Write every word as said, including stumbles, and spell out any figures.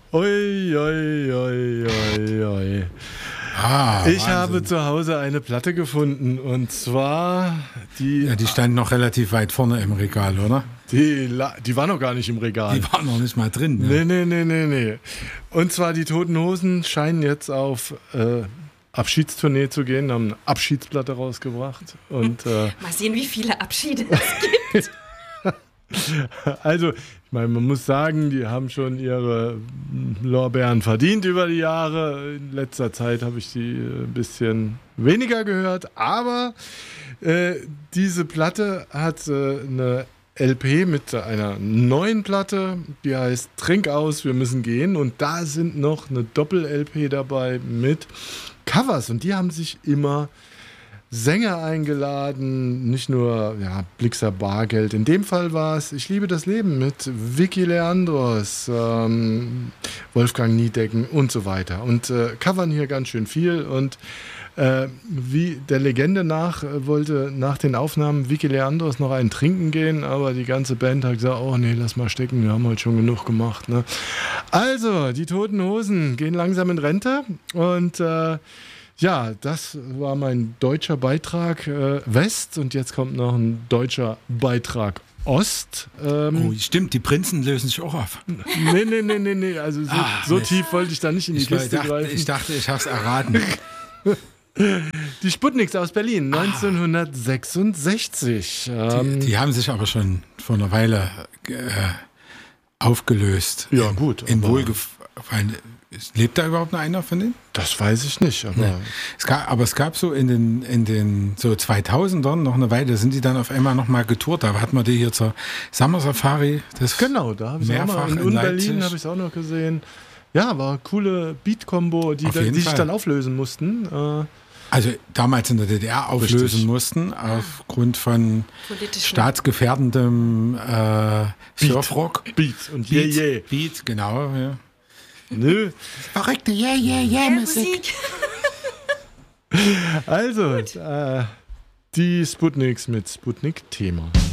Ui, ui, ui, ui, ui. Ah, ich Wahnsinn. habe zu Hause eine Platte gefunden und zwar die. Ja, die stand noch relativ weit vorne im Regal, oder? Die, La- die war noch gar nicht im Regal. Die war noch nicht mal drin. Nee, Ne? nee, nee, nee, nee. Und zwar die Toten Hosen scheinen jetzt auf äh, Abschiedstournee zu gehen, haben eine Abschiedsplatte rausgebracht. Und äh, Mal sehen, wie viele Abschiede es gibt. also, ich meine, man muss sagen, die haben schon ihre Lorbeeren verdient über die Jahre. In letzter Zeit habe ich die ein bisschen weniger gehört, aber äh, diese Platte hat äh, eine L P mit einer neuen Platte, die heißt Trink aus, wir müssen gehen. Und da sind noch eine Doppel-L P dabei mit Covers. Und die haben sich immer Sänger eingeladen, nicht nur ja, Blixer Bargeld. In dem Fall war es Ich liebe das Leben mit Vicky Leandros, ähm, Wolfgang Niedecken und so weiter. Und äh, covern hier ganz schön viel. Und äh, wie der Legende nach äh, wollte nach den Aufnahmen Vicky Leandros noch einen trinken gehen, aber die ganze Band hat gesagt, oh nee, lass mal stecken, wir haben heute schon genug gemacht. Ne? Also, die Toten Hosen gehen langsam in Rente und äh, ja, das war mein deutscher Beitrag äh, West und jetzt kommt noch ein deutscher Beitrag Ost. Ähm, Oh, stimmt, die Prinzen lösen sich auch auf. nee, nee, nee, nee, nee, also so, Ah, so Mist. tief wollte ich da nicht in die Ich Kiste dachte, greifen. ich dachte, ich hab's erraten. Die Sputniks aus Berlin, neunzehnhundertsechsundsechzig. Ähm, Die, die haben sich aber schon vor einer Weile äh, aufgelöst. Ja, gut, In aber- Wohlgefallen. Lebt da überhaupt noch einer von denen? das weiß ich nicht, aber Nee. Es gab, aber es gab so in den, in den so zweitausendern noch eine Weile, sind die dann auf einmal noch mal getourt. Da hatten wir die hier zur Summer Safari. Das genau, da habe ich auch mehrfach mal in, in in Leipzig. Berlin habe ich es auch noch gesehen. Ja, war coole Beat-Kombo, die, Auf da, die jeden sich Fall. dann auflösen mussten. Äh, Also damals in der D D R auflösen Richtig. mussten, aufgrund von Politischen. staatsgefährdendem äh, Surfrock. Beat und Yeah, Beat, yeah. Beat, genau. Ja. Nö. Verrückte Yeah, yeah, yeah Ja, Musik. Musik. Also, äh, die Sputniks mit Sputnik-Thema.